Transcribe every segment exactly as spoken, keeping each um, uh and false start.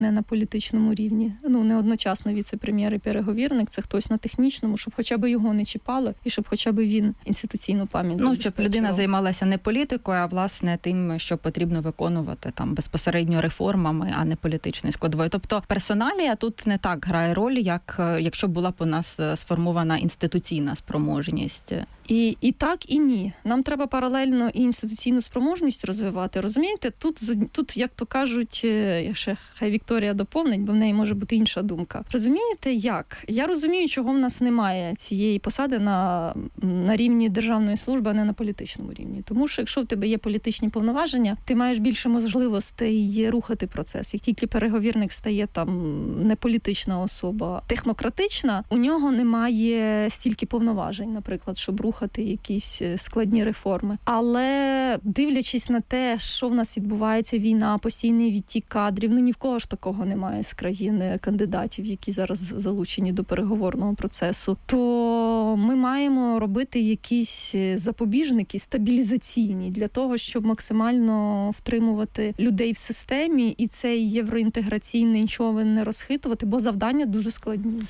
не на політичному рівні. Ну, не одночасно віце-прем'єр і переговірник, це хтось на технічному, щоб хоча б його не чіпало і щоб хоча б він інституційну пам'ять Ну, щоб людина займалася не політикою, а власне тим, що потрібно виконувати там безпосередньо реформами, а не політичною складовою. Тобто персоналія тут не так грає роль, як якщо була б у нас сформована інституційна спроможність. І, і так, і ні. Нам треба паралельно і інституційну спроможність розвивати. Розумієте, тут, тут як то кажуть, ще хай Вікторія доповнить, бо в неї може бути інша думка. Розумієте, як? Я розумію, чого в нас немає цієї посади на, на рівні державної служби, а не на політичному рівні. Тому що якщо в тебе є політичні повноваження, ти маєш більше можливостей рухати процес. Як тільки переговірник стає там не політична особа, технократична, у нього немає стільки повноважень, наприклад, щоб рухати якісь складні реформи. Але дивлячись на те, що в нас відбувається, війна, постійний відтік кадрів, ну ні в кого ж такого немає з країни кандидатів, які зараз залучені до переговорного процесу, то ми маємо робити якісь запобіжники стабілізаційні для того, щоб максимально втримувати людей в системі і цей євроінтеграційний човен не розхитувати, бо завдання дуже складні.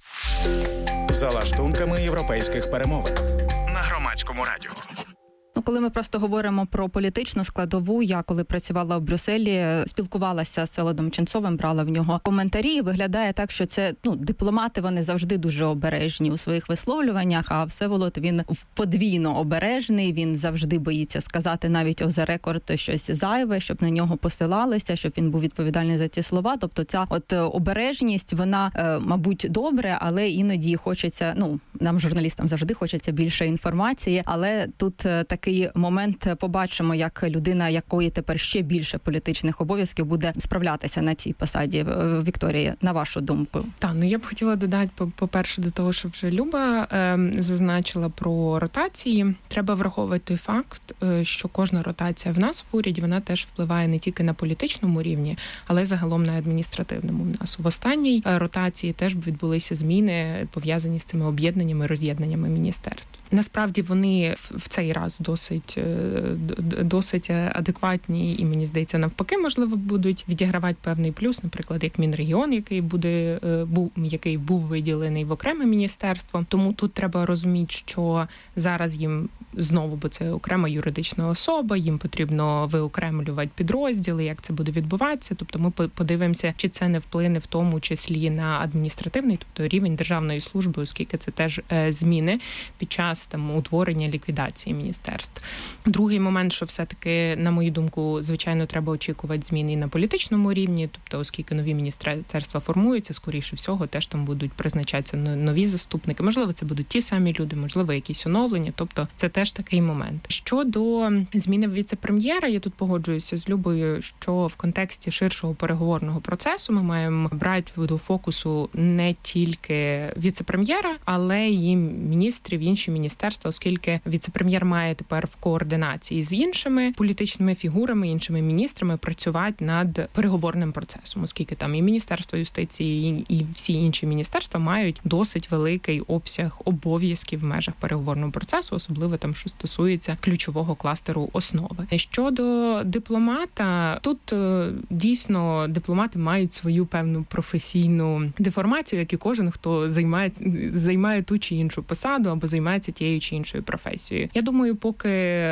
За лаштунками європейських перемовин на Громадському радіо. Ну, коли ми просто говоримо про політичну складову, я коли працювала в Брюсселі, спілкувалася з Всеволодом Ченцовим, брала в нього коментарі, і виглядає так, що це, ну, дипломати, вони завжди дуже обережні у своїх висловлюваннях, а Всеволод, він подвійно обережний, він завжди боїться сказати навіть off the record щось зайве, щоб на нього посилалися, щоб він був відповідальний за ці слова. Тобто ця от обережність, вона, мабуть, добре, але іноді хочеться, ну, нам, журналістам, завжди хочеться більше інформації, але тут такий момент побачимо, як людина, якої тепер ще більше політичних обов'язків, буде справлятися на цій посаді. Вікторія, на вашу думку? Так, ну я б хотіла додати, по-перше, до того, що вже Люба е, зазначила про ротації. Треба враховувати той факт, що кожна ротація в нас в уряді, вона теж впливає не тільки на політичному рівні, але й загалом на адміністративному. У нас в останній ротації теж відбулися зміни, пов'язані з цими об'єднаннями, роз'єднаннями міністерств. Насправді вони в цей раз досить, досить адекватні і, мені здається, навпаки, можливо, будуть відігравати певний плюс, наприклад, як Мінрегіон, який буде, був, який був виділений в окреме міністерство. Тому тут треба розуміти, що зараз їм знову, бо це окрема юридична особа, їм потрібно виокремлювати підрозділи, як це буде відбуватися. Тобто ми подивимося, чи це не вплине в тому числі на адміністративний, тобто рівень державної служби, оскільки це теж зміни під час там утворення, ліквідації міністерств. Другий момент, що все-таки, на мою думку, звичайно, треба очікувати зміни на політичному рівні, тобто, оскільки нові міністерства формуються, скоріше всього, теж там будуть призначатися нові заступники. Можливо, це будуть ті самі люди, можливо, якісь оновлення, тобто це теж такий момент. Щодо зміни віце-прем'єра, я тут погоджуюся з Любою, що в контексті ширшого переговорного процесу ми маємо брати до фокусу не тільки віце-прем'єра, але й міністрів, інші міністерства, оскільки віце-прем'єр має тепер в координації з іншими політичними фігурами, іншими міністрами працювати над переговорним процесом, оскільки там і Міністерство юстиції, і всі інші міністерства мають досить великий обсяг обов'язків в межах переговорного процесу, особливо там, що стосується ключового кластеру основи. Щодо дипломата, тут дійсно дипломати мають свою певну професійну деформацію, як і кожен, хто займає, займає ту чи іншу посаду або займається тією чи іншою професією. Я думаю, поки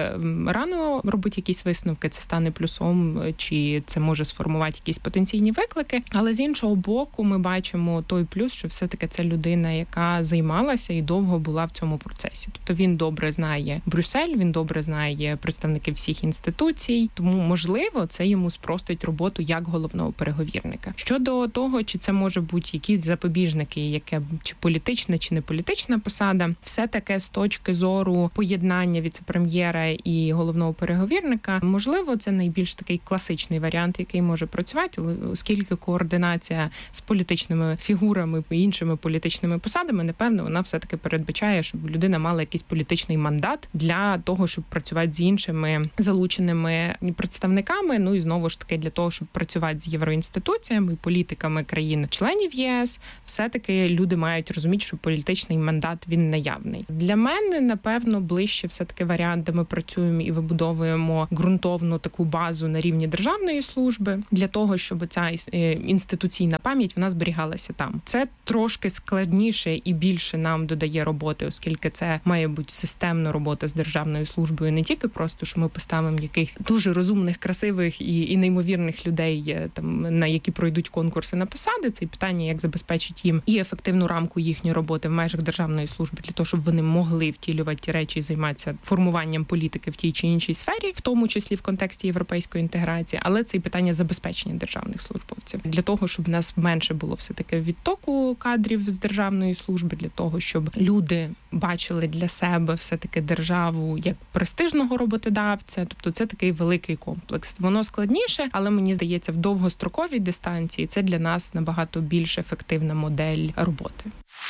рано робити якісь висновки, це стане плюсом, чи це може сформувати якісь потенційні виклики. Але з іншого боку, ми бачимо той плюс, що все-таки це людина, яка займалася і довго була в цьому процесі. Тобто він добре знає Брюссель, він добре знає представників всіх інституцій, тому, можливо, це йому спростить роботу як головного переговірника. Щодо того, чи це може бути якісь запобіжники, яке чи політична, чи не політична посада, все таке з точки зору поєднання віце-прем'єра і головного переговірника, можливо, це найбільш такий класичний варіант, який може працювати, оскільки координація з політичними фігурами і іншими політичними посадами, напевно, вона все-таки передбачає, щоб людина мала якийсь політичний мандат, мандат для того, щоб працювати з іншими залученими представниками. Ну і знову ж таки для того, щоб працювати з євроінституціями, політиками країн-членів ЄС, все-таки люди мають розуміти, що політичний мандат він наявний. Для мене, напевно, ближче все-таки варіант, де ми працюємо і вибудовуємо ґрунтовну таку базу на рівні державної служби, для того, щоб ця інституційна пам'ять вона зберігалася там. Це трошки складніше і більше нам додає роботи, оскільки це має бути системна робота з державною службою, не тільки просто, що ми поставимо якихось дуже розумних, красивих і, і неймовірних людей, там, на які пройдуть конкурси на посади. Це питання, як забезпечити їм і ефективну рамку їхньої роботи в межах державної служби, для того, щоб вони могли втілювати ті речі і займатися формуванням політики в тій чи іншій сфері, в тому числі в контексті європейської інтеграції, але це і питання забезпечення державних службовців. Для того, щоб в нас менше було все-таки відтоку кадрів з державної служби, для того, щоб люди бачили для себе все-таки державу як престижного роботодавця. Тобто це такий великий комплекс. Воно складніше, але мені здається, в довгостроковій дистанції це для нас набагато більш ефективна модель роботи.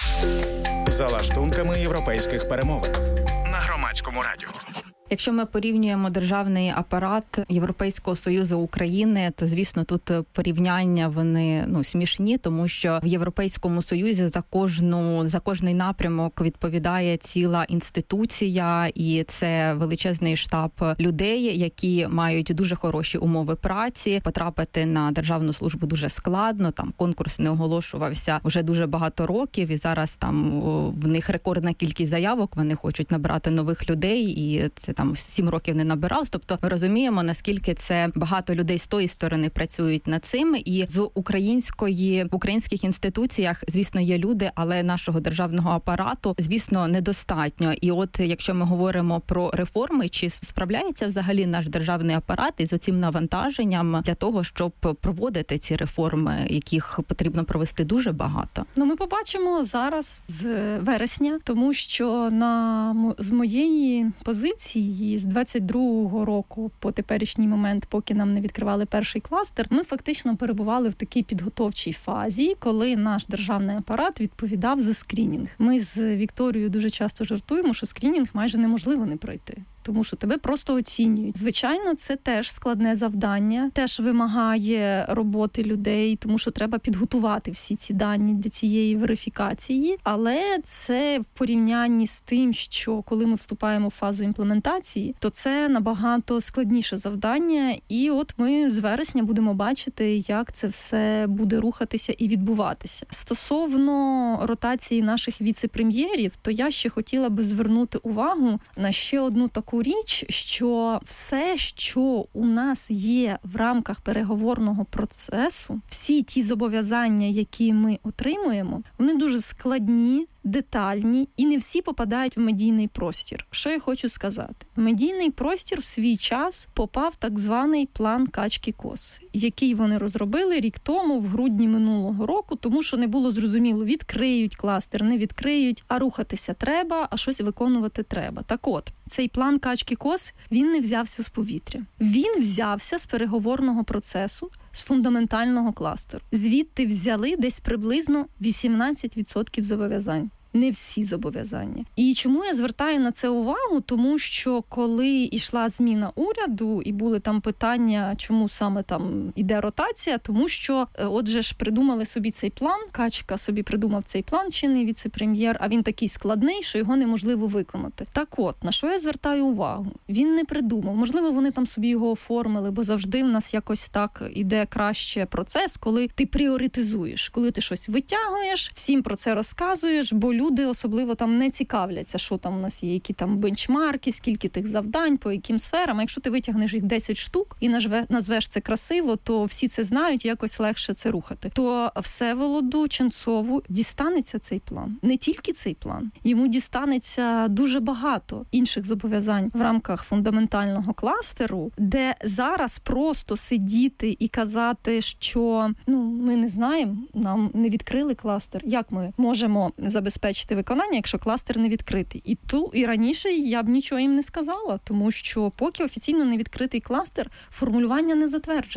За лаштунками європейських перемовин на Громадському радіо. Якщо ми порівнюємо державний апарат Європейського Союзу України, то, звісно, тут порівняння вони ну смішні, тому що в Європейському Союзі за кожну за кожний напрямок відповідає ціла інституція, і це величезний штаб людей, які мають дуже хороші умови праці. Потрапити на державну службу дуже складно. Там конкурс не оголошувався вже дуже багато років, і зараз там в них рекордна кількість заявок. Вони хочуть набрати нових людей, і це там сім років не набиралось. Тобто ми розуміємо, наскільки це багато людей з тої сторони працюють над цим. І з української, в українських інституціях, звісно, є люди, але нашого державного апарату, звісно, недостатньо. І от якщо ми говоримо про реформи, чи справляється взагалі наш державний апарат із оцим навантаженням для того, щоб проводити ці реформи, яких потрібно провести дуже багато? Ну, ми побачимо зараз з вересня, тому що на з моєї позиції з двадцять другого року по теперішній момент, поки нам не відкривали перший кластер, ми фактично перебували в такій підготовчій фазі, коли наш державний апарат відповідав за скринінг. Ми з Вікторією дуже часто жартуємо, що скринінг майже неможливо не пройти, тому що тебе просто оцінюють. Звичайно, це теж складне завдання, теж вимагає роботи людей, тому що треба підготувати всі ці дані для цієї верифікації, але це в порівнянні з тим, що коли ми вступаємо в фазу імплементації, то це набагато складніше завдання, і от ми з вересня будемо бачити, як це все буде рухатися і відбуватися. Стосовно ротації наших віце-прем'єрів, то я ще хотіла би звернути увагу на ще одну таку річ, що все, що у нас є в рамках переговорного процесу, всі ті зобов'язання, які ми отримуємо, вони дуже складні, детальні, і не всі попадають в медійний простір. Що я хочу сказати? В медійний простір в свій час попав так званий план Качки-Кос, який вони розробили рік тому, в грудні минулого року, тому що не було зрозуміло, відкриють кластер, не відкриють, а рухатися треба, а щось виконувати треба. Так от, цей план Качки-Кос, він не взявся з повітря. Він взявся з переговорного процесу, з фундаментального кластеру. Звідти взяли десь приблизно вісімнадцять відсотків зобов'язань. Не всі зобов'язання. І чому я звертаю на це увагу? Тому що коли йшла зміна уряду і були там питання, чому саме там іде ротація, тому що, отже ж, придумали собі цей план, Качка собі придумав цей план, чинний віце-прем'єр, а він такий складний, що його неможливо виконати. Так от, на що я звертаю увагу? Він не придумав. Можливо, вони там собі його оформили, бо завжди в нас якось так іде краще процес, коли ти пріоритизуєш, коли ти щось витягуєш, всім про це розказуєш, бо люди особливо там не цікавляться, що там у нас є, які там бенчмарки, скільки тих завдань, по яким сферам. А якщо ти витягнеш їх десять штук і назвеш це красиво, то всі це знають, якось легше це рухати. То Всеволоду Ченцову дістанеться цей план. Не тільки цей план. Йому дістанеться дуже багато інших зобов'язань в рамках фундаментального кластеру, де зараз просто сидіти і казати, що ну ми не знаємо, нам не відкрили кластер. Як ми можемо забезпечити виконання, якщо кластер не відкритий? І ту і раніше я б нічого їм не сказала, тому що поки офіційно не відкритий кластер, формулювання не затверджене.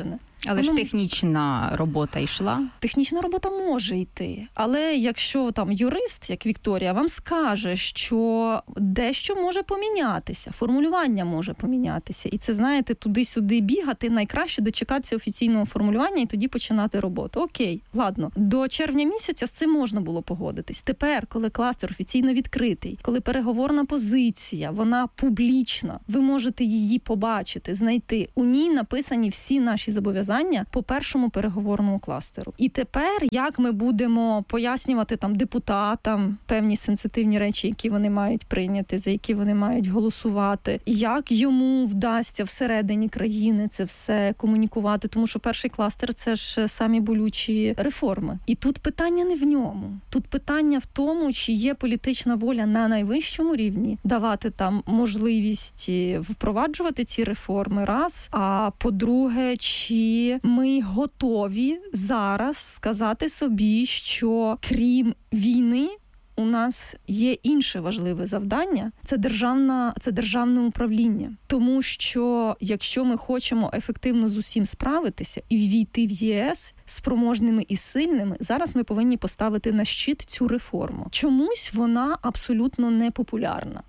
Але ж технічна робота йшла? Технічна робота може йти. Але якщо там юрист, як Вікторія, вам скаже, що дещо може помінятися, формулювання може помінятися. І це, знаєте, туди-сюди бігати, найкраще дочекатися офіційного формулювання і тоді починати роботу. Окей, ладно. До червня місяця з цим можна було погодитись. Тепер, коли кластер офіційно відкритий, коли переговорна позиція, вона публічна, ви можете її побачити, знайти. У ній написані всі наші зобов'язання по першому переговорному кластеру. І тепер, як ми будемо пояснювати там депутатам певні сенситивні речі, які вони мають прийняти, за які вони мають голосувати, як йому вдасться всередині країни це все комунікувати, тому що перший кластер – це ж самі болючі реформи. І тут питання не в ньому. Тут питання в тому, чи є політична воля на найвищому рівні давати там можливість впроваджувати ці реформи, раз, а по-друге, чи ми готові зараз сказати собі, що крім війни у нас є інше важливе завдання – це державна, це державне управління. Тому що якщо ми хочемо ефективно з усім справитися і ввійти в ЄС спроможними і сильними, зараз ми повинні поставити на щит цю реформу. Чомусь вона абсолютно не популярна.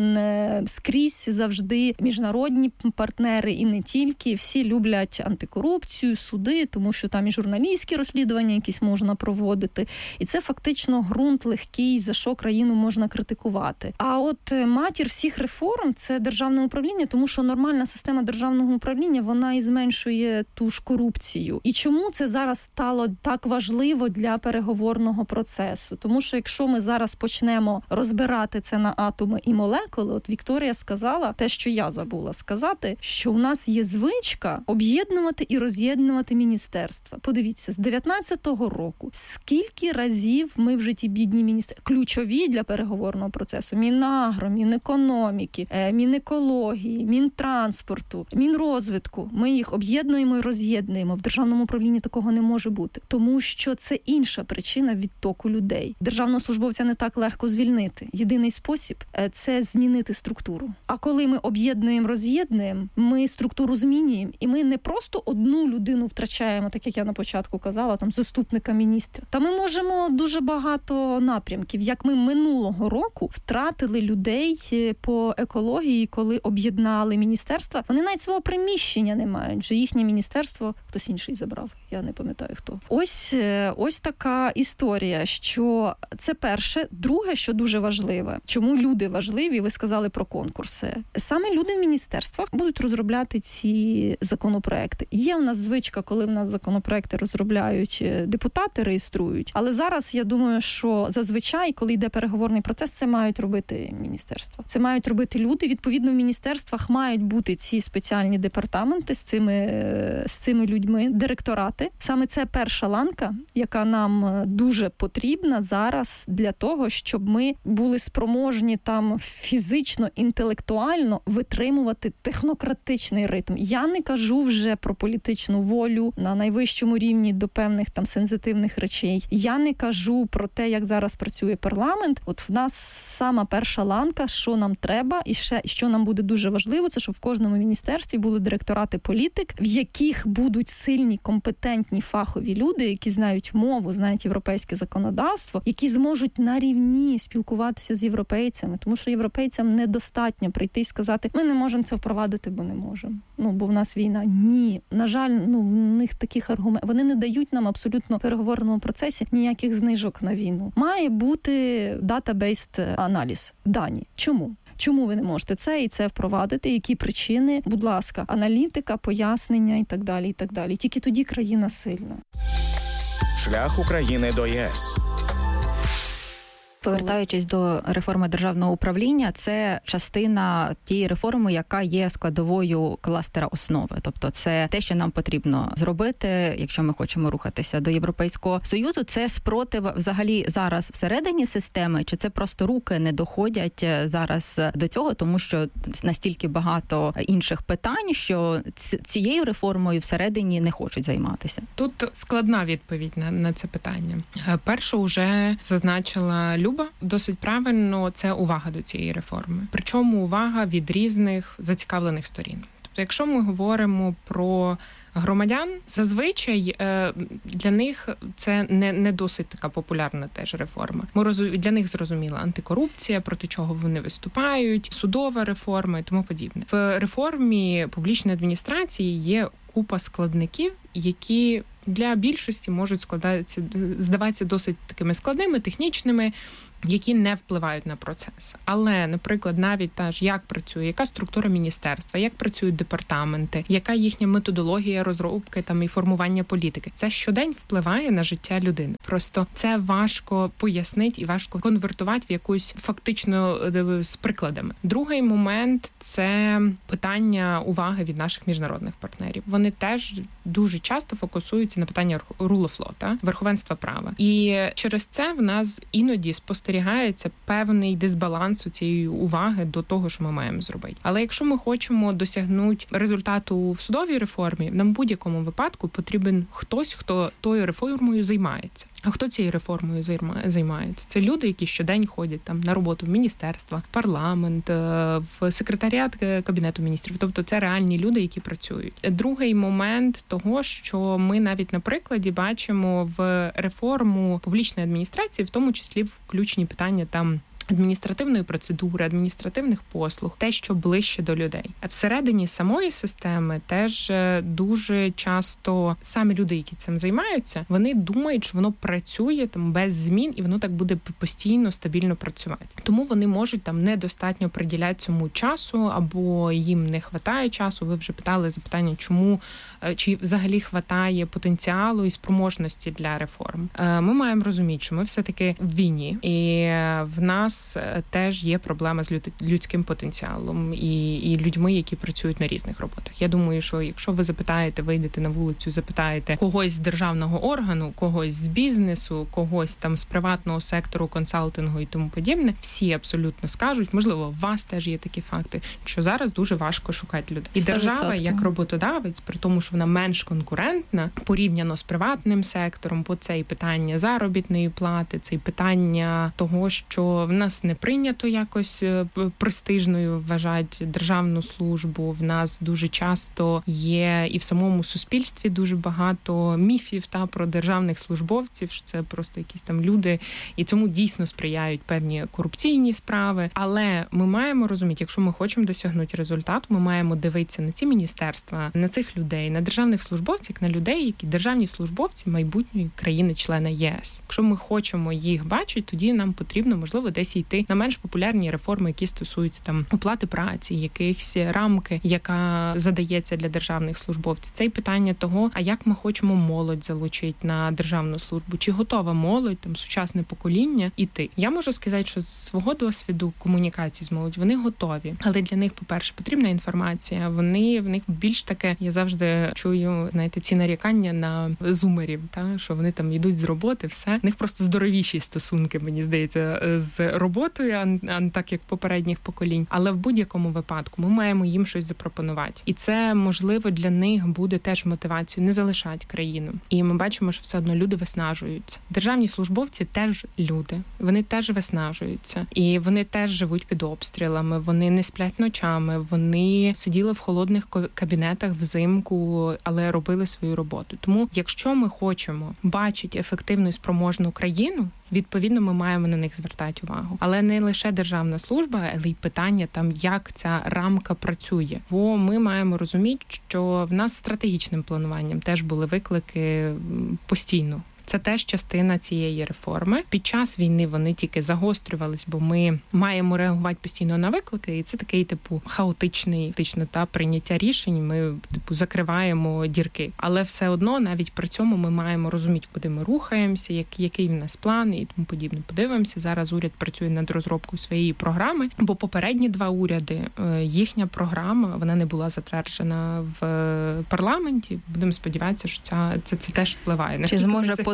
Не скрізь завжди міжнародні партнери і не тільки, всі люблять антикорупцію, суди, тому що там і журналістські розслідування якісь можна проводити. І це фактично ґрунт легкий, за що країну можна критикувати. А от матір всіх реформ – це державне управління, тому що нормальна система державного управління, вона і зменшує ту ж корупцію. І чому це зараз стало так важливо для переговорного процесу? Тому що якщо ми зараз почнемо розбирати це на атоми і молекули, от Вікторія сказала те, що я забула сказати, що у нас є звичка об'єднувати і роз'єднувати міністерства. Подивіться, з дев'ятнадцятого року скільки разів ми в житті бідні міністерства, ключові для переговорного процесу, Мінагро, Мінекономіки, Мінекології, Мінтранспорту, Мінрозвитку, ми їх об'єднуємо і роз'єднуємо. В державному управлінні такого не може бути, тому що це інша причина відтоку людей. Державного службовця не так легко звільнити. Єдиний спосіб – це змінити структуру. А коли ми об'єднуємо, роз'єднуємо, ми структуру змінюємо, і ми не просто одну людину втрачаємо, так як я на початку казала, там заступника міністра. Та ми можемо дуже багато напрямків, як ми минулого року втратили людей по екології, коли об'єднали міністерства. Вони навіть свого приміщення не мають, вже їхнє міністерство хтось інший забрав. Я не пам'ятаю хто. Ось, ось така історія, що це перше. Друге, що дуже важливе, чому люди важливі, ви сказали про конкурси. Саме люди в міністерствах будуть розробляти ці законопроекти. Є у нас звичка, коли в нас законопроекти розробляють депутати, реєструють. Але зараз, я думаю, що зазвичай, коли йде переговорний процес, це мають робити міністерства. Це мають робити люди. Відповідно, в міністерствах мають бути ці спеціальні департаменти з цими, з цими людьми, директорати. Саме це перша ланка, яка нам дуже потрібна зараз для того, щоб ми були спроможні там фізично, інтелектуально витримувати технократичний ритм. Я не кажу вже про політичну волю на найвищому рівні до певних там сенситивних речей. Я не кажу про те, як зараз працює парламент. От в нас сама перша ланка, що нам треба, і ще що нам буде дуже важливо, це щоб в кожному міністерстві були директорати політик, в яких будуть сильні, компетентні, фахові люди, які знають мову, знають європейське законодавство, які зможуть на рівні спілкуватися з європейцями, тому що європейцям недостатньо прийти і сказати, ми не можемо це впровадити, бо не можемо. Ну, бо в нас війна. Ні. На жаль, ну, в них таких аргументів. Вони не дають нам абсолютно в переговорному процесі ніяких знижок на війну. Має бути дата-бейст аналіз, дані. Чому? Чому ви не можете це і це впровадити? Які причини? Будь ласка, аналітика, пояснення і так далі, і так далі. Тільки тоді країна сильна. Шлях України до ЄС. Повертаючись до реформи державного управління, це частина тієї реформи, яка є складовою кластера основи. Тобто це те, що нам потрібно зробити, якщо ми хочемо рухатися до Європейського Союзу. Це спротив взагалі зараз всередині системи, чи це просто руки не доходять зараз до цього, тому що настільки багато інших питань, що цією реформою всередині не хочуть займатися? Тут складна відповідь на, на це питання. Першу вже зазначила Люба. Досить правильно, це увага до цієї реформи. Причому увага від різних зацікавлених сторін. Тобто, якщо ми говоримо про громадян, зазвичай для них це не, не досить така популярна теж реформа. Ми розу... Для них зрозуміла антикорупція, проти чого вони виступають, судова реформа і тому подібне. В реформі публічної адміністрації є купа складників, які для більшості можуть складатися, здаватися досить такими складними, технічними, які не впливають на процес. Але, наприклад, навіть та ж, як працює, яка структура міністерства, як працюють департаменти, яка їхня методологія розробки там і формування політики, це щодень впливає на життя людини. Просто це важко пояснити і важко конвертувати в якусь фактично з прикладами. Другий момент – це питання уваги від наших міжнародних партнерів. Вони теж дуже часто фокусуються на питання rule of law, та, верховенства права. І через це в нас іноді спостерігається спостерігається певний дисбаланс у цієї уваги до того, що ми маємо зробити. Але якщо ми хочемо досягнути результату в судовій реформі, нам в будь-якому випадку потрібен хтось, хто тою реформою займається. А хто цією реформою займається? Це люди, які щодень ходять там на роботу в міністерства, в парламент, в секретаріат Кабінету міністрів. Тобто це реальні люди, які працюють. Другий момент того, що ми навіть на прикладі бачимо в реформу публічної адміністрації, в тому числі включені питання там адміністративної процедури, адміністративних послуг, те, що ближче до людей. А всередині самої системи теж дуже часто самі люди, які цим займаються, вони думають, що воно працює там без змін, і воно так буде постійно, стабільно працювати. Тому вони можуть там недостатньо приділяти цьому часу, або їм не хватає часу. Ви вже питали запитання, чому, чи взагалі хватає потенціалу і спроможності для реформ. Ми маємо розуміти, що ми все-таки в війні, і в нас теж є проблема з людським потенціалом і, і людьми, які працюють на різних роботах. Я думаю, що якщо ви запитаєте, вийдете на вулицю, запитаєте когось з державного органу, когось з бізнесу, когось там з приватного сектору, консалтингу і тому подібне, всі абсолютно скажуть, можливо, у вас теж є такі факти, що зараз дуже важко шукати людей. І держава, як роботодавець, при тому, що вона менш конкурентна, порівняно з приватним сектором, бо це і питання заробітної плати, це і питання того, що в нас не прийнято якось престижною вважати державну службу. В нас дуже часто є і в самому суспільстві дуже багато міфів та про державних службовців, що це просто якісь там люди, і цьому дійсно сприяють певні корупційні справи. Але ми маємо розуміти, якщо ми хочемо досягнути результату, ми маємо дивитися на ці міністерства, на цих людей, на державних службовців, як на людей, які державні службовці майбутньої країни-члена ЄС. Якщо ми хочемо їх бачити, тоді нам потрібно, можливо, десь йти на менш популярні реформи, які стосуються там оплати праці, якихось рамки, яка задається для державних службовців. Це й питання того, а як ми хочемо молодь залучити на державну службу, чи готова молодь, там сучасне покоління іти. Я можу сказати, що з свого досвіду комунікації з молоддю вони готові, але для них, по-перше, потрібна інформація. Вони в них більш таке, я завжди чую, знаєте, ці нарікання на зумерів, та що вони там йдуть з роботи, все. В них просто здоровіші стосунки, мені здається, з роботою, а не так, як попередніх поколінь. Але в будь-якому випадку ми маємо їм щось запропонувати. І це, можливо, для них буде теж мотивацією не залишати країну. І ми бачимо, що все одно люди виснажуються. Державні службовці теж люди. Вони теж виснажуються. І вони теж живуть під обстрілами, вони не сплять ночами, вони сиділи в холодних кабінетах взимку, але робили свою роботу. Тому, якщо ми хочемо бачити ефективну і спроможну країну, відповідно, ми маємо на них звертати увагу. Але не лише державна служба, але й питання там, як ця рамка працює. Бо ми маємо розуміти, що в нас стратегічним плануванням теж були виклики постійно. Це теж частина цієї реформи. Під час війни вони тільки загострювались, бо ми маємо реагувати постійно на виклики, і це такий, типу, хаотичний, фактично, та прийняття рішень. Ми, типу, закриваємо дірки. Але все одно, навіть при цьому ми маємо розуміти, куди ми рухаємося, як, який в нас план і тому подібне. Подивимося, зараз уряд працює над розробкою своєї програми, бо попередні два уряди, їхня програма, вона не була затверджена в парламенті. Будемо сподіватися, що ця, це, це теж впливає. Чи зможе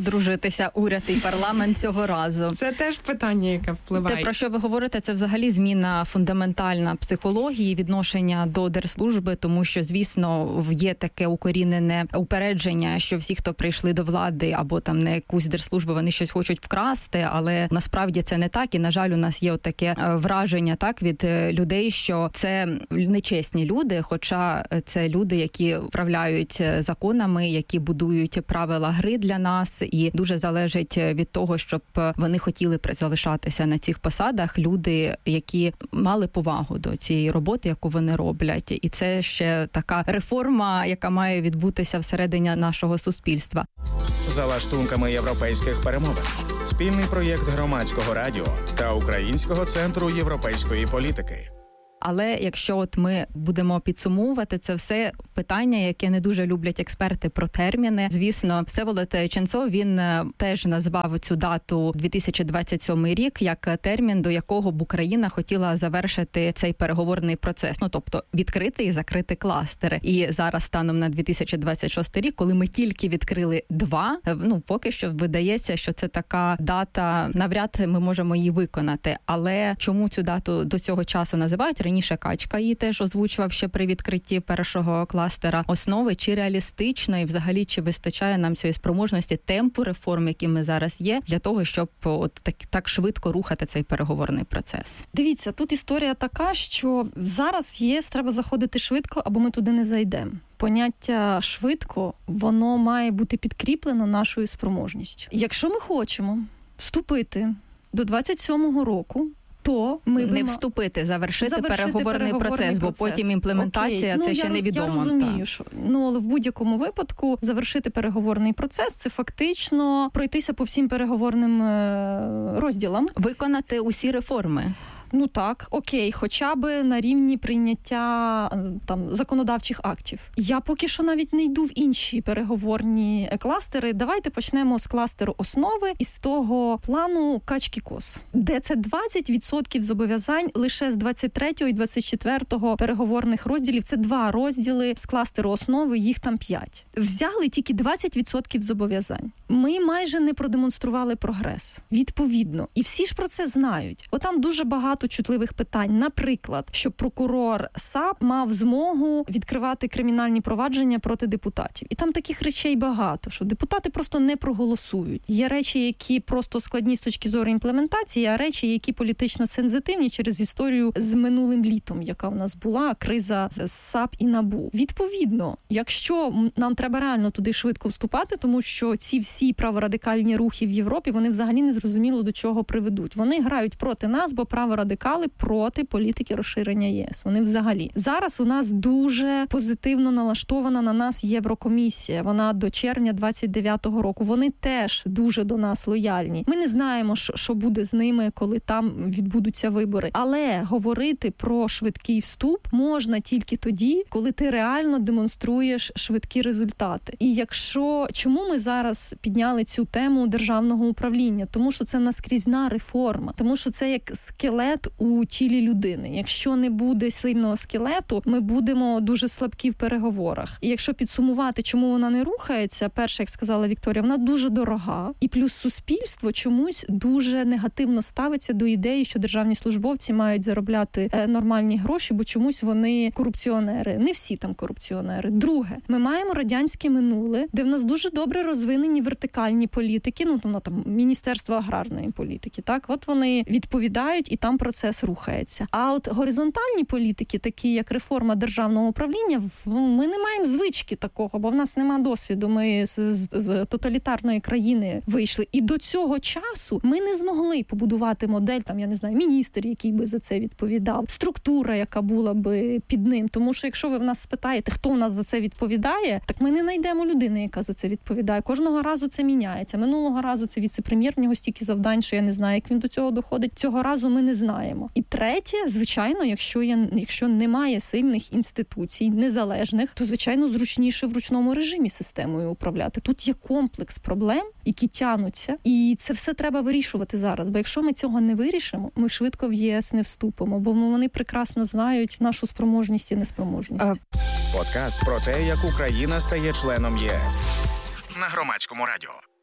одружитися уряд і парламент цього разу. Це теж питання, яке впливає. Те, про що ви говорите, це взагалі зміна фундаментальна психології, відношення до держслужби, тому що, звісно, є таке укорінене упередження, що всі, хто прийшли до влади або там на якусь держслужбу, вони щось хочуть вкрасти, але насправді це не так. І, на жаль, у нас є таке враження так від людей, що це нечесні люди, хоча це люди, які управляють законами, які будують правила гри для нас, і дуже залежить від того, щоб вони хотіли залишатися на цих посадах, люди, які мали повагу до цієї роботи, яку вони роблять. І це ще така реформа, яка має відбутися всередині нашого суспільства. За лаштунками європейських перемовин. Спільний проєкт Громадського радіо та Українського центру європейської політики. Але якщо от ми будемо підсумовувати це все питання, яке не дуже люблять експерти про терміни. Звісно, Всеволод Ченцов, він теж назвав цю дату дві тисячі двадцять сьомий рік як термін, до якого б Україна хотіла завершити цей переговорний процес. Ну, тобто відкрити і закрити кластери. І зараз станом на дві тисячі двадцять шостий рік, коли ми тільки відкрили два, ну, поки що видається, що це така дата, навряд ми можемо її виконати. Але чому цю дату до цього часу називають? Раніше Качка її теж озвучував ще при відкритті першого кластера основи. Чи реалістично і взагалі чи вистачає нам цієї спроможності темпу реформ, які ми зараз є, для того, щоб от так, так швидко рухати цей переговорний процес? Дивіться, тут історія така, що зараз в ЄС треба заходити швидко, або ми туди не зайдемо. Поняття «швидко», воно має бути підкріплено нашою спроможністю. Якщо ми хочемо вступити до двадцять сьомого року, то ми не б... вступити, завершити, завершити переговорний, переговорний процес, процес, бо потім імплементація, Окей. це ну, ще я, невідомо. Я розумію, що ну, але в будь-якому випадку завершити переговорний процес – це фактично пройтися по всім переговорним розділам. Виконати усі реформи. Ну так, окей, хоча б на рівні прийняття там законодавчих актів. Я поки що навіть не йду в інші переговорні кластери. Давайте почнемо з кластеру основи і з того плану Качки-Кос, де це двадцять відсотків зобов'язань лише з двадцять третього і двадцять четвертого переговорних розділів. Це два розділи з кластеру основи, їх там п'ять. Взяли тільки двадцять відсотків зобов'язань. Ми майже не продемонстрували прогрес. Відповідно. І всі ж про це знають. Отам дуже багато чутливих питань. Наприклад, щоб прокурор САП мав змогу відкривати кримінальні провадження проти депутатів. І там таких речей багато, що депутати просто не проголосують. Є речі, які просто складні з точки зору імплементації, а речі, які політично сензитивні через історію з минулим літом, яка в нас була, криза з САП і НАБУ. Відповідно, якщо нам треба реально туди швидко вступати, тому що ці всі праворадикальні рухи в Європі, вони взагалі не зрозуміло до чого приведуть. Вони грають проти нас, бо праворадикальні радикали проти політики розширення ЄС. Вони взагалі. Зараз у нас дуже позитивно налаштована на нас Єврокомісія. Вона до червня двадцять дев'ятого року. Вони теж дуже до нас лояльні. Ми не знаємо, що буде з ними, коли там відбудуться вибори. Але говорити про швидкий вступ можна тільки тоді, коли ти реально демонструєш швидкі результати. І якщо... Чому ми зараз підняли цю тему державного управління? Тому що це наскрізна реформа. Тому що це як скелет у тілі людини. Якщо не буде сильного скелету, ми будемо дуже слабкі в переговорах. І якщо підсумувати, чому вона не рухається, перше, як сказала Вікторія, вона дуже дорога. І плюс суспільство чомусь дуже негативно ставиться до ідеї, що державні службовці мають заробляти нормальні гроші, бо чомусь вони корупціонери. Не всі там корупціонери. Друге, ми маємо радянське минуле, де в нас дуже добре розвинені вертикальні політики, ну, там, там Міністерство аграрної політики, так? От вони відповідають, і там процес рухається. А от горизонтальні політики, такі як реформа державного управління, ми не маємо звички такого, бо в нас нема досвіду. Ми з, з, з тоталітарної країни вийшли. І до цього часу ми не змогли побудувати модель, там, я не знаю, міністр, який би за це відповідав, структура, яка була би під ним. Тому що якщо ви в нас спитаєте, хто в нас за це відповідає, так ми не знайдемо людини, яка за це відповідає. Кожного разу це міняється. Минулого разу це віце-прем'єр, в нього стільки завдань, що я не знаю, як він до цього доходить. Цього разу ми не знаємо. І третє, звичайно, якщо є, якщо немає сильних інституцій, незалежних, то, звичайно, зручніше в ручному режимі системою управляти. Тут є комплекс проблем, які тянуться, і це все треба вирішувати зараз. Бо якщо ми цього не вирішимо, ми швидко в ЄС не вступимо, бо вони прекрасно знають нашу спроможність і неспроможність. Подкаст про те, як Україна стає членом ЄС. На Громадському радіо.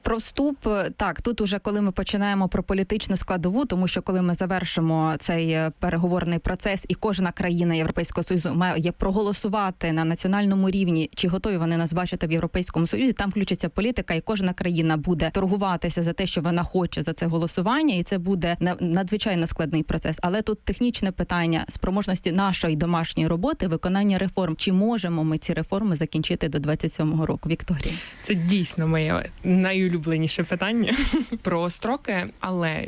Про вступ, так, тут уже коли ми починаємо про політичну складову, тому що коли ми завершимо цей переговорний процес і кожна країна Європейського Союзу має проголосувати на національному рівні, чи готові вони нас бачити в Європейському Союзі, там включиться політика і кожна країна буде торгуватися за те, що вона хоче за це голосування, і це буде надзвичайно складний процес. Але тут технічне питання спроможності нашої домашньої роботи, виконання реформ. Чи можемо ми ці реформи закінчити до двадцять сьомого року? Вікторія? Це дійсно моє найулюбленіше питання про строки, але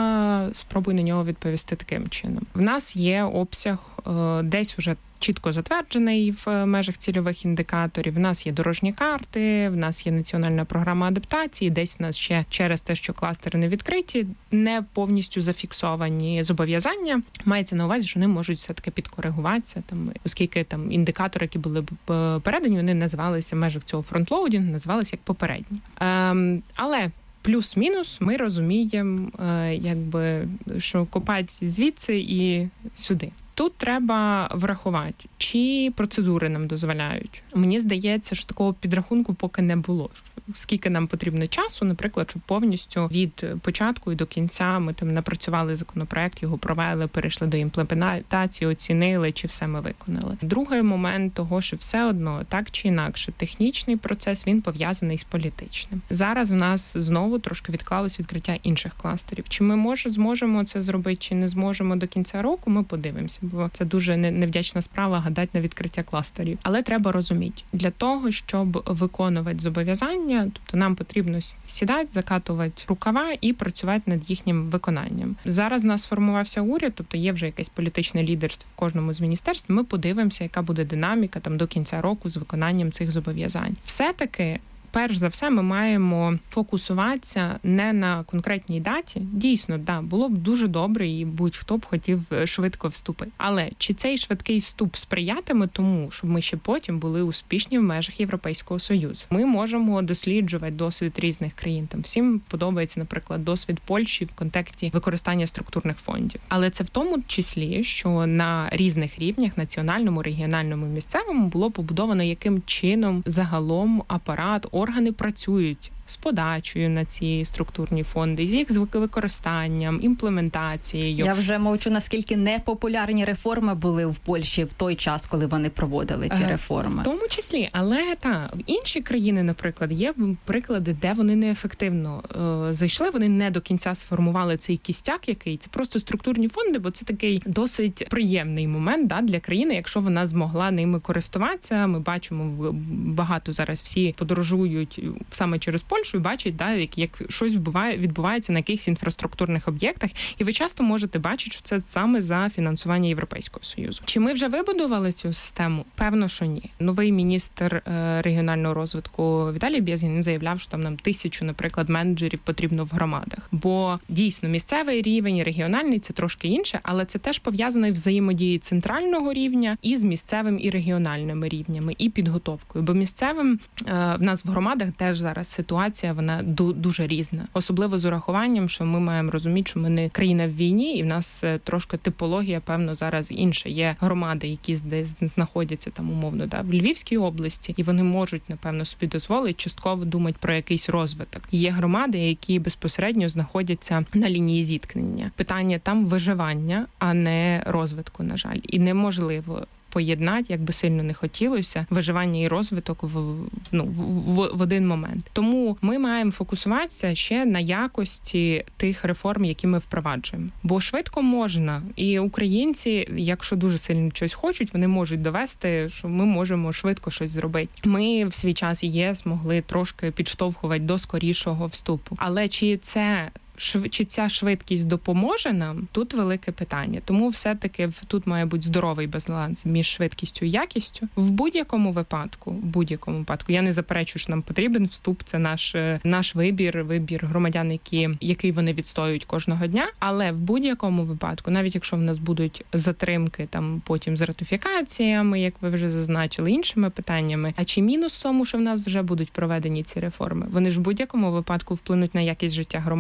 я спробую на нього відповісти таким чином. В нас є обсяг десь уже чітко затверджений в межах цільових індикаторів. В нас є дорожні карти, в нас є національна програма адаптації, десь в нас ще через те, що кластери не відкриті, не повністю зафіксовані зобов'язання. Мається на увазі, що вони можуть все-таки підкоригуватися, там, оскільки там індикатори, які були передані, вони називалися в межах цього фронтлоудінгу, називалися як попередні. Ем, але плюс-мінус ми розуміємо, е, якби, що копать звідси і сюди. Тут треба врахувати, чи процедури нам дозволяють. Мені здається, що такого підрахунку поки не було. Скільки нам потрібно часу, наприклад, щоб повністю від початку і до кінця ми там напрацювали законопроект, його провели, перейшли до імплементації, оцінили, чи все ми виконали. Другий момент того, що все одно, так чи інакше, технічний процес, він пов'язаний з політичним. Зараз в нас знову трошки відклалось відкриття інших кластерів. Чи ми може, зможемо це зробити, чи не зможемо до кінця року, ми подивимося, бо це дуже невдячна справа гадати на відкриття кластерів. Але треба розуміти, для того, щоб виконувати зобов'язання, тобто нам потрібно сідати, закатувати рукава і працювати над їхнім виконанням. Зараз в нас сформувався уряд, тобто є вже якесь політичне лідерство в кожному з міністерств. Ми подивимося, яка буде динаміка там до кінця року з виконанням цих зобов'язань. Все-таки перш за все, ми маємо фокусуватися не на конкретній даті. Дійсно, да, було б дуже добре, і будь-хто б хотів швидко вступити. Але чи цей швидкий вступ сприятиме тому, щоб ми ще потім були успішні в межах Європейського Союзу? Ми можемо досліджувати досвід різних країн. Там всім подобається, наприклад, досвід Польщі в контексті використання структурних фондів. Але це в тому числі, що на різних рівнях, національному, регіональному, місцевому, було побудовано, яким чином загалом апарат, органи працюють з подачею на ці структурні фонди, з їх використанням, імплементацією. Я вже мовчу, наскільки непопулярні реформи були в Польщі в той час, коли вони проводили ці реформи. В тому числі, але та інші країни, наприклад, є приклади, де вони неефективно е, зайшли, вони не до кінця сформували цей кістяк, який це просто структурні фонди, бо це такий досить приємний момент, да, для країни, якщо вона змогла ними користуватися. Ми бачимо, багато зараз всі подорожують саме через Польщу і бачать, да, як, як щось відбуває, відбувається на якихось інфраструктурних об'єктах, і ви часто можете бачити, що це саме за фінансування Європейського Союзу. Чи ми вже вибудували цю систему? Певно, що ні. Новий міністр е, регіонального розвитку Віталій Безгін заявляв, що там нам тисячу, наприклад, менеджерів потрібно в громадах. Бо дійсно місцевий рівень, регіональний – це трошки інше, але це теж пов'язане взаємодії центрального рівня і з місцевим і регіональними рівнями, і підготовкою. Бо місцевим е, в нас в громадах теж зараз ситуація вона дуже різна. Особливо з урахуванням, що ми маємо розуміти, що ми не країна в війні, і в нас трошки типологія, певно, зараз інша. Є громади, які десь знаходяться там умовно, да, в Львівській області, і вони можуть, напевно, собі дозволити частково думати про якийсь розвиток. Є громади, які безпосередньо знаходяться на лінії зіткнення. Питання там виживання, а не розвитку, на жаль. І неможливо поєднати, як би сильно не хотілося, виживання і розвиток в, ну, в, в один момент. Тому ми маємо фокусуватися ще на якості тих реформ, які ми впроваджуємо. Бо швидко можна. І українці, якщо дуже сильно щось хочуть, вони можуть довести, що ми можемо швидко щось зробити. Ми в свій час ЄС могли трошки підштовхувати до скорішого вступу. Але чи це чи ця швидкість допоможе нам? Тут велике питання. Тому все-таки тут має бути здоровий баланс між швидкістю і якістю. В будь-якому випадку, в будь-якому випадку, я не заперечую, що нам потрібен вступ, це наш, наш вибір, вибір громадян, які, який вони відстоюють кожного дня. Але в будь-якому випадку, навіть якщо в нас будуть затримки там потім з ратифікаціями, як ви вже зазначили, іншими питаннями, а чи мінус в тому, що в нас вже будуть проведені ці реформи? Вони ж в будь-якому випадку вплинуть на якість життя громадян і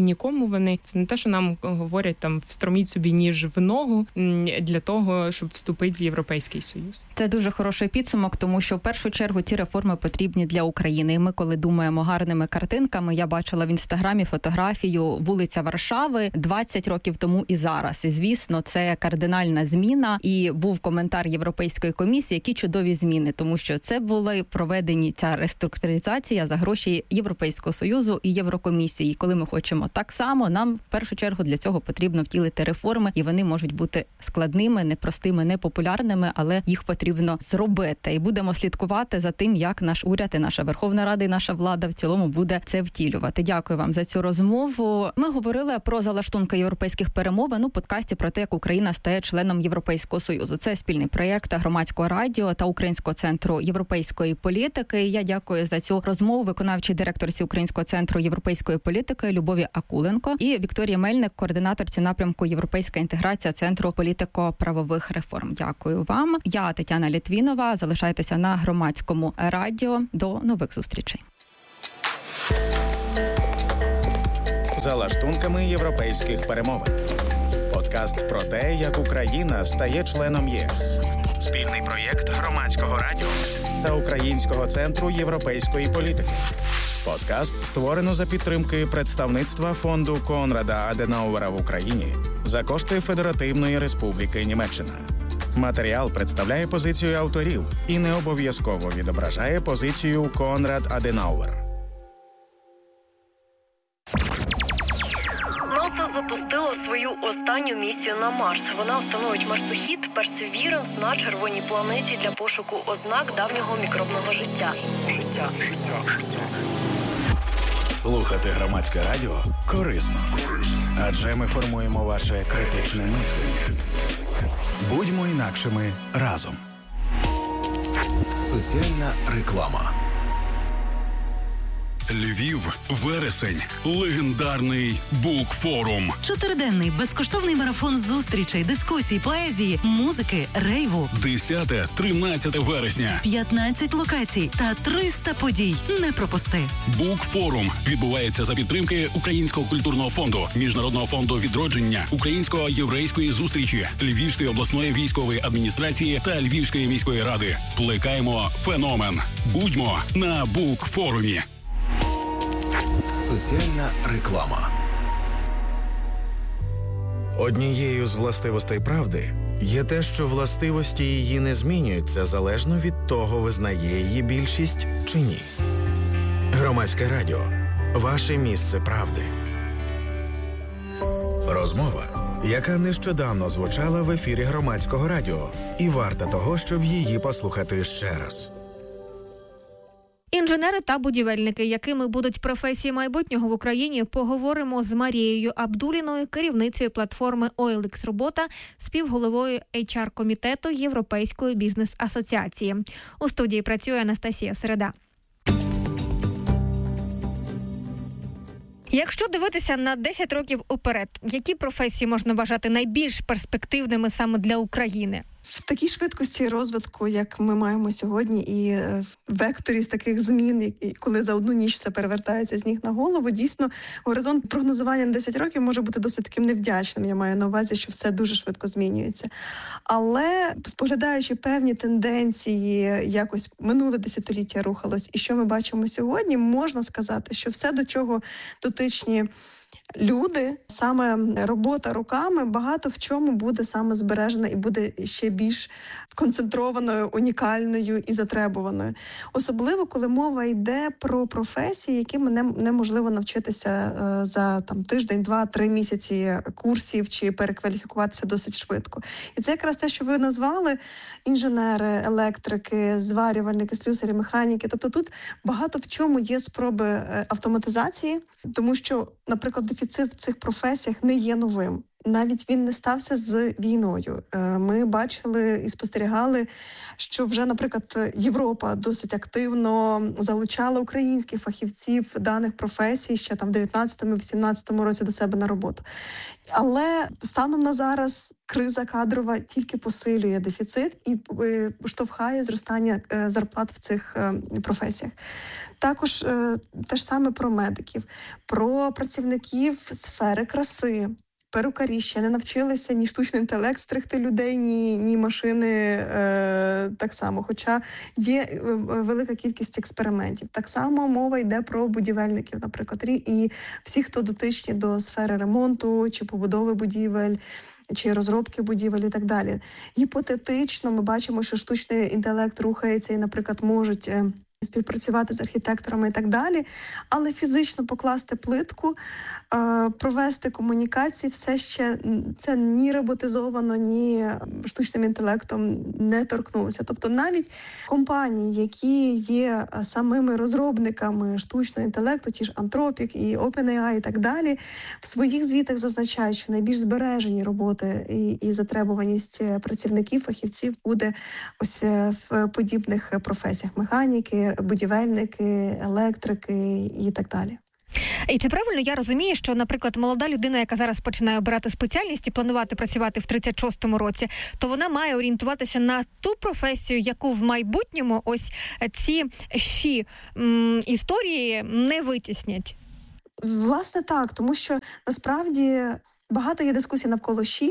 нікому вони. Це не те, що нам говорять там встроміть собі ніж в ногу для того, щоб вступити в Європейський Союз. Це дуже хороший підсумок, тому що в першу чергу ці реформи потрібні для України. І ми, коли думаємо гарними картинками, я бачила в Інстаграмі фотографію вулиця Варшави двадцять років тому і зараз. І, звісно, це кардинальна зміна. І був коментар Європейської комісії, які чудові зміни, тому що це були проведені ця реструктуризація за гроші Європейського Союзу і Єврокомісії. І коли ми хочемо так само, нам в першу чергу для цього потрібно втілити реформи, і вони можуть бути складними, непростими, непопулярними, але їх потрібно зробити. І будемо слідкувати за тим, як наш уряд і наша Верховна Рада і наша влада в цілому буде це втілювати. Дякую вам за цю розмову. Ми говорили про залаштунки європейських перемовин у подкасті про те, як Україна стає членом Європейського Союзу. Це спільний проєкт Громадського радіо та Українського центру європейської політики. Я дякую за цю розмову виконавчій директорці Українського центру європейської політики Любові Акуленко і Вікторії Мельник, координаторці напрямку Європейська інтеграція Центру політико-правових реформ. Дякую вам. Я Тетяна Літвінова. Залишайтеся на Громадському радіо. До нових зустрічей. За лаштунками європейських перемовин. Подкаст про те, як Україна стає членом єс. Спільний проєкт Громадського радіо та Українського центру європейської політики. Подкаст створено за підтримки представництва фонду Конрада Аденауера в Україні за кошти Федеративної Республіки Німеччина. Матеріал представляє позицію авторів і не обов'язково відображає позицію Конрад Аденауер. НАСА запустило свою останню місію на Марс. Вона встановить марсохід Perseverance на червоній планеті для пошуку ознак давнього мікробного життя. Життя. Слухати Громадське радіо корисно. Адже ми формуємо ваше критичне мислення. Будьмо інакшими разом. Соціальна реклама. Львів, вересень, легендарний Букфорум. Чотириденний безкоштовний марафон зустрічей, дискусій, поезії, музики, рейву. десяте-тринадцяте вересня. п'ятнадцять локацій та триста подій. Не пропусти. Букфорум відбувається за підтримки Українського культурного фонду, Міжнародного фонду відродження, Української єврейської зустрічі, Львівської обласної військової адміністрації та Львівської міської ради. Плекаємо феномен. Будьмо на Букфорумі. Соціальна реклама. Однією з властивостей правди є те, що властивості її не змінюються залежно від того, визнає її більшість чи ні. Громадське радіо. Ваше місце правди. Розмова, яка нещодавно звучала в ефірі Громадського радіо, і варта того, щоб її послухати ще раз. Інженери та будівельники, якими будуть професії майбутнього в Україні, поговоримо з Марією Абдуліною, керівницею платформи о ел ікс Робота, співголовою ейч ар-комітету Європейської бізнес-асоціації. У студії працює Анастасія Середа. Якщо дивитися на десять років уперед, які професії можна вважати найбільш перспективними саме для України? В такій швидкості розвитку, як ми маємо сьогодні, і в векторі з таких змін, коли за одну ніч все перевертається з ніг на голову, дійсно, горизонт прогнозування на десять років може бути досить таким невдячним. Я маю на увазі, що все дуже швидко змінюється. Але, споглядаючи певні тенденції, якось минуле десятиліття рухалось, і що ми бачимо сьогодні, можна сказати, що все, до чого дотичні люди, саме робота руками, багато в чому буде саме збережена і буде ще більш концентрованою, унікальною і затребуваною. Особливо, коли мова йде про професії, яким не, неможливо навчитися е, за там, тиждень, два, три місяці курсів чи перекваліфікуватися досить швидко. І це якраз те, що ви назвали: інженери, електрики, зварювальники, слюсарі, механіки. Тобто тут багато в чому є спроби автоматизації, тому що, наприклад, дефіцит в цих професіях не є новим. навіть він не стався з війною. Ми бачили і спостерігали, що вже, наприклад, Європа досить активно залучала українських фахівців даних професій ще там в дев'ятнадцятому-вісімнадцятому році до себе на роботу. Але станом на зараз криза кадрова тільки посилює дефіцит і штовхає зростання зарплат в цих професіях. Також те ж саме про медиків, про працівників сфери краси. Перукарі ще не навчилися ні штучний інтелект стригти людей, ні, ні машини е, так само. Хоча є велика кількість експериментів. Так само мова йде про будівельників, наприклад, і всі, хто дотичні до сфери ремонту чи побудови будівель, чи розробки будівель і так далі. Гіпотетично ми бачимо, що штучний інтелект рухається і, наприклад, можуть співпрацювати з архітекторами і так далі, але фізично покласти плитку, провести комунікації, все ще це ні роботизовано, ні штучним інтелектом не торкнулося. Тобто навіть компанії, які є самими розробниками штучного інтелекту, ті ж Anthropic і OpenAI і так далі, в своїх звітах зазначають, що найбільш збережені роботи і, і затребуваність працівників, фахівців буде ось в подібних професіях: механіки, будівельники, електрики і так далі. І чи правильно я розумію, що, наприклад, молода людина, яка зараз починає обирати спеціальність і планувати працювати в тридцять шостому році, то вона має орієнтуватися на ту професію, яку в майбутньому ось ці щі м, історії не витіснять? Власне так, тому що насправді багато є дискусій навколо щі.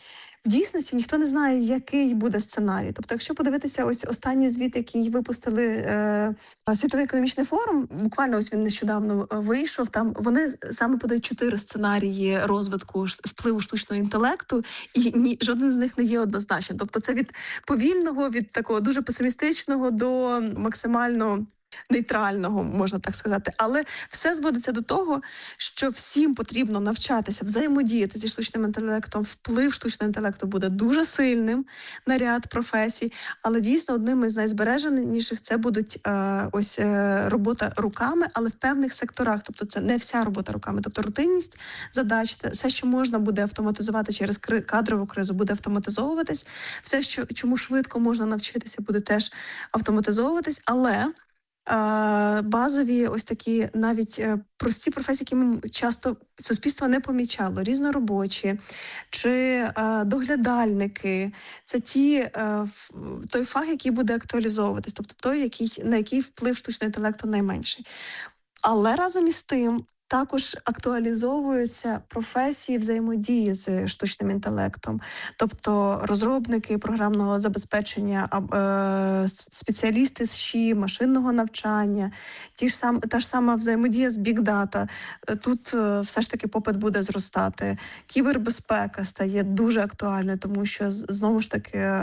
В дійсності ніхто не знає, який буде сценарій. Тобто, якщо подивитися ось останній звіт, який випустили е, Світовий економічний форум, буквально ось він нещодавно вийшов, там вони саме подають чотири сценарії розвитку впливу штучного інтелекту, і ні, жоден з них не є однозначним. Тобто це від повільного, від такого дуже песимістичного до максимально нейтрального, можна так сказати. Але все зводиться до того, що всім потрібно навчатися взаємодіяти зі штучним інтелектом. Вплив штучного інтелекту буде дуже сильним на ряд професій, але дійсно одним із найзбереженіших це будуть е, ось е, робота руками, але в певних секторах. Тобто це не вся робота руками. Тобто рутинність задач, це все, що можна буде автоматизувати через кадрову кризу, буде автоматизовуватись. Все, що чому швидко можна навчитися, буде теж автоматизовуватись, але базові ось такі навіть прості професії, які ми часто суспільство не помічало, різноробочі чи доглядальники, це ті, той фах, який буде актуалізовуватись, тобто той, який, на який вплив штучного інтелекту найменший. Але разом із тим також актуалізовуються професії взаємодії з штучним інтелектом, тобто розробники програмного забезпечення, спеціалісти з ЩІ, машинного навчання, ті ж сам, та ж сама взаємодія з бік-дата. Тут все ж таки попит буде зростати. Кібербезпека стає дуже актуальною, тому що, знову ж таки,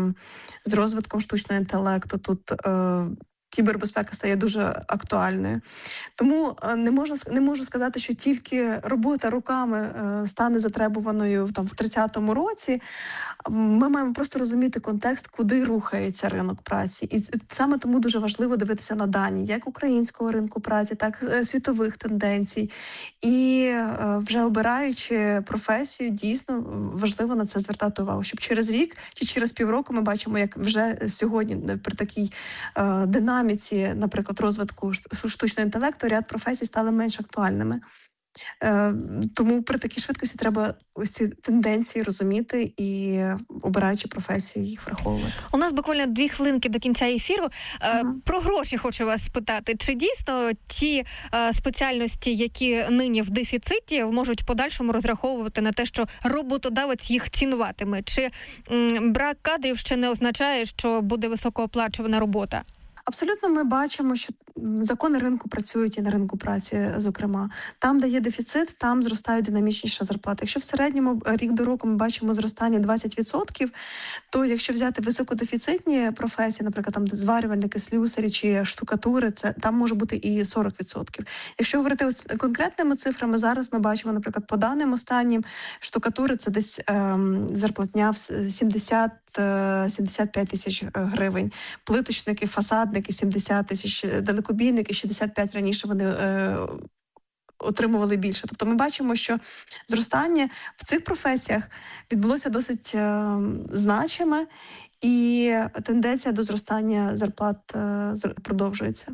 з розвитком штучного інтелекту тут кібербезпека стає дуже актуальною. Тому не можна не можу сказати, що тільки робота руками стане затребуваною там в тридцятому році. Ми маємо просто розуміти контекст, куди рухається ринок праці. І саме тому дуже важливо дивитися на дані як українського ринку праці, так і світових тенденцій. І вже обираючи професію, дійсно важливо на це звертати увагу, щоб через рік чи через півроку ми бачимо, як вже сьогодні при такій е, динаміці, наприклад, розвитку штучного інтелекту, ряд професій стали менш актуальними. Е, тому при такій швидкості треба ось ці тенденції розуміти і, обираючи професію, їх враховувати. У нас буквально дві хвилинки до кінця ефіру. Е, uh-huh. Про гроші хочу вас спитати. Чи дійсно ті е, спеціальності, які нині в дефіциті, можуть в подальшому розраховувати на те, що роботодавець їх цінуватиме? Чи м, брак кадрів ще не означає, що буде високооплачувана робота? Абсолютно ми бачимо, що закони ринку працюють і на ринку праці, зокрема. Там, де є дефіцит, там зростає динамічніша зарплата. Якщо в середньому рік до року ми бачимо зростання двадцять відсотків, то якщо взяти високодефіцитні професії, наприклад, там зварювальники, слюсарі чи штукатури, це там може бути і сорок відсотків. Якщо говорити ось конкретними цифрами, зараз ми бачимо, наприклад, по даним останнім, штукатури це десь ем, зарплатня в сімдесят сімдесят п'ять тисяч гривень. Плиточники, фасадники сімдесят тисяч, далекобійники шістдесят п'ять, раніше вони е, отримували більше. Тобто ми бачимо, що зростання в цих професіях відбулося досить е, значиме, і тенденція до зростання зарплат е, продовжується.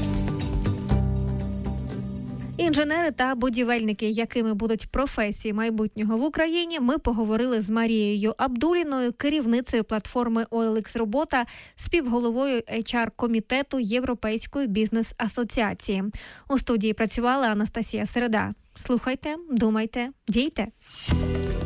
Інженери та будівельники, якими будуть професії майбутнього в Україні, ми поговорили з Марією Абдуліною, керівницею платформи о ел ікс Робота, співголовою ейч ар-комітету Європейської бізнес-асоціації. У студії працювала Анастасія Середа. Слухайте, думайте, дійте.